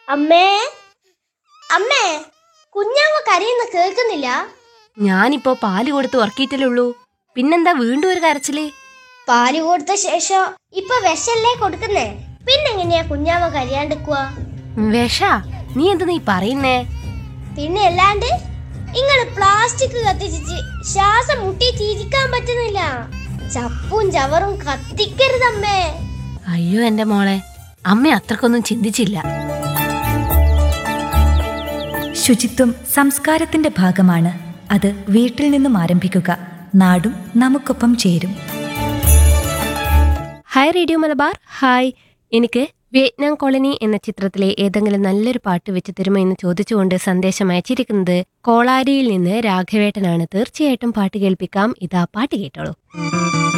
അമ്മേ, അമ്മേ, കുഞ്ഞാമ്മ കരയുന്ന കേൾക്കുന്നില്ല? ഞാനിപ്പോ പാല് കൊടുത്ത് ഉറക്കിയിട്ടല്ലേ ഉള്ളൂ. പിന്നെന്താ വീണ്ടും ഒരു കരച്ചില്? പാല് കൊടുത്ത ശേഷം ഇപ്പൊ വിഷല്ലേ കൊടുക്കുന്നേ, പിന്നെങ്ങനെയാ കുഞ്ഞാമ്മ കരയാണ്ടിക്കുക? വിഷ? നീ എന്ത് നീ പറയുന്നേ? പിന്നെ അല്ലാണ്ട് ഇങ്ങള് പ്ലാസ്റ്റിക് കത്തിച്ച് ശ്വാസം മുട്ടിയിട്ട് ഇരിക്കാൻ പറ്റുന്നില്ല. ചപ്പും ചവറും കത്തിക്കരുതമ്മേ. അയ്യോ എന്റെ മോളെ, അമ്മ അത്രക്കൊന്നും ചിന്തിച്ചില്ല. ശുചിത്വം സംസ്കാരത്തിന്റെ ഭാഗമാണ്. അത് വീട്ടിൽ നിന്നും ആരംഭിക്കുക. നാടും നമുക്കൊപ്പം ചേരും. Hi radio Malabar. ഹായ്. എനിക്ക് വിയറ്റ്നാം കോളനി എന്ന ചിത്രത്തിലെ ഏതെങ്കിലും നല്ലൊരു പാട്ട് വെച്ച് തരുമോ എന്ന് ചോദിച്ചുകൊണ്ട് സന്ദേശം അയച്ചിരിക്കുന്നത് കോളാരിയിൽ നിന്ന് രാഘവേട്ടനാണ്. തീർച്ചയായിട്ടും പാട്ട് കേൾപ്പിക്കാം. ഇതാ പാട്ട് കേട്ടോളൂ.